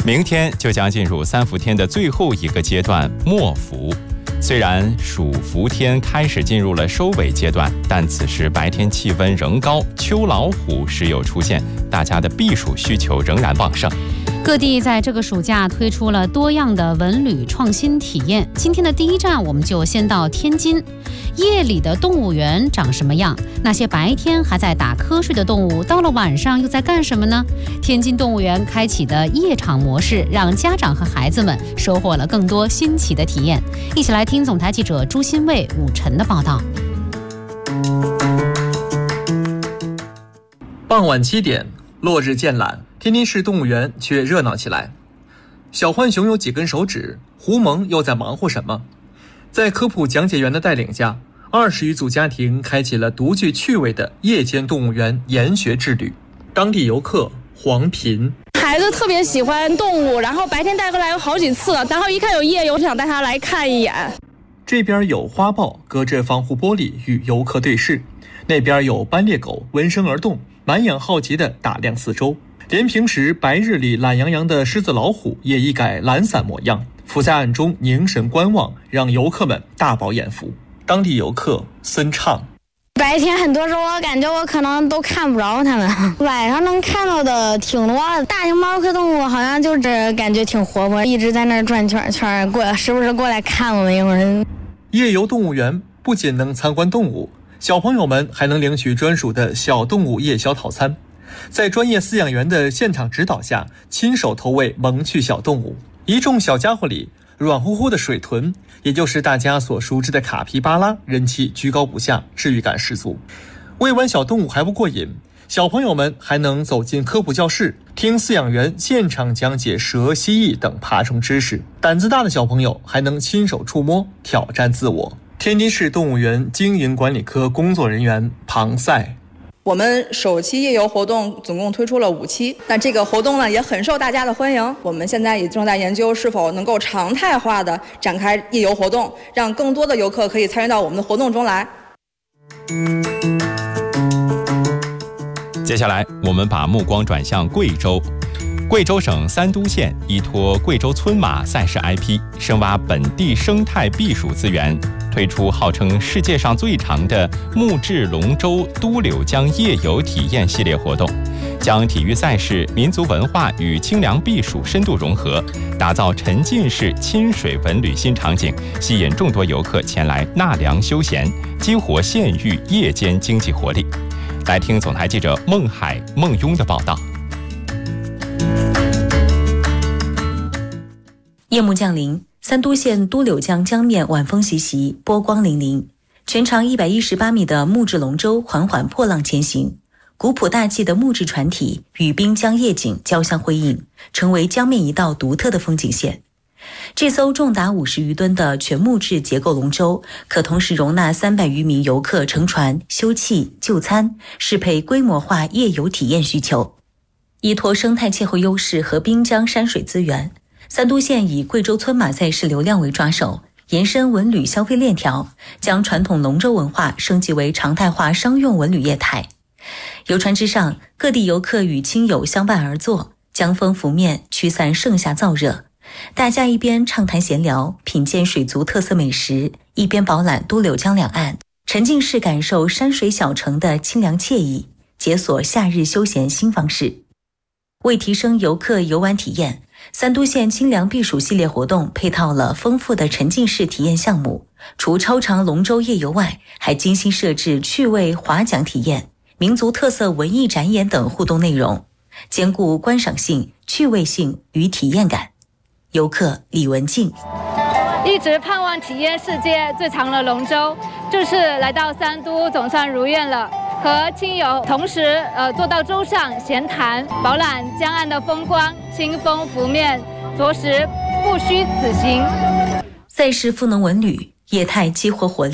明天就将进入3伏天的最后一个阶段末伏。虽然暑伏天开始进入了收尾阶段，但此时白天气温仍高，秋老虎时有出现，大家的避暑需求仍然旺盛。 各地在这个暑假推出了多样的文旅创新体验。今天的第一站，我们就先到天津。夜里的动物园长什么样？那些白天还在打瞌睡的动物，到了晚上又在干什么呢？天津动物园开启的夜场模式，让家长和孩子们收获了更多新奇的体验。一起来听总台记者朱新卫、武晨的报道。 傍晚7点，落日渐懒，天津市动物园却热闹起来。小浣熊有几根手指，狐獴又在忙活什么？在科普讲解员的带领下，20余组家庭开启了独具趣味的夜间动物园研学之旅。当地游客黄平， 孩子特别喜欢动物，然后白天带过来有好几次，然后一看有夜游，就想带他来看一眼。 这边有花豹隔着防护玻璃与游客对视，那边有斑鬣狗闻声而动，满眼好奇地打量四周。连平时白日里懒洋洋的狮子老虎也一改懒散模样，伏在暗中凝神观望，让游客们大饱眼福。当地游客孙畅， 白天很多时候我感觉我可能都看不着它们，晚上能看到的挺多的。大型猫科动物好像就是感觉挺活泼，一直在那儿转圈圈，时不时过来看我们一会儿。 夜游动物园不仅能参观动物，小朋友们还能领取专属的小动物夜宵套餐，在专业饲养员的现场指导下，亲手投喂萌趣小动物。一众小家伙里，软乎乎的水豚，也就是大家所熟知的卡皮巴拉，人气居高不下，治愈感十足。喂完小动物还不过瘾，小朋友们还能走进科普教室，听饲养员现场讲解蛇、蜥蜴等爬虫知识。胆子大的小朋友还能亲手触摸，挑战自我。天津市动物园经营管理科工作人员庞赛， 我们首期夜游活动总共推出了5期，那这个活动呢也很受大家的欢迎。我们现在也正在研究是否能够常态化的展开夜游活动，让更多的游客可以参与到我们的活动中来。 接下来我们把目光转向贵州。贵州省三都县依托贵州村马赛事 IP， 深挖本地生态避暑资源，推出号称世界上最长的木质龙舟都柳江夜游体验系列活动，将体育赛事、民族文化与清凉避暑深度融合，打造沉浸式亲水文旅新场景，吸引众多游客前来纳凉休闲，激活县域夜间经济活力。来听总台记者孟海、孟雍的报道。 夜幕降临，三都县都柳江江面晚风习习，波光粼粼。全长118米的木质龙舟缓缓破浪前行，古朴大气的木质船体与滨江夜景交相辉映，成为江面一道独特的风景线。这艘重达50余吨的全木质结构龙舟，可同时容纳300余名游客乘船休憩、就餐，适配规模化夜游体验需求。依托生态气候优势和滨江山水资源，三都县以贵州村马赛事流量为抓手，延伸文旅消费链条，将传统龙舟文化升级为常态化商用文旅业态。游船之上，各地游客与亲友相伴而坐，江风拂面，驱散盛夏燥热。大家一边畅谈闲聊，品鉴水族特色美食，一边饱览都柳江两岸，沉浸式感受山水小城的清凉惬意，解锁夏日休闲新方式。为提升游客游玩体验，三都县清凉避暑系列活动配套了丰富的沉浸式体验项目，除超长龙舟夜游外，还精心设置趣味划桨体验、民族特色文艺展演等互动内容，兼顾观赏性、趣味性与体验感。游客李文静， 一直盼望体验世界最长的龙舟，这次来到三都总算如愿了。和亲友同时坐到舟上闲谈，饱览江岸的风光，清风拂面，着实不虚此行。 赛事赋能文旅，业态激活活力。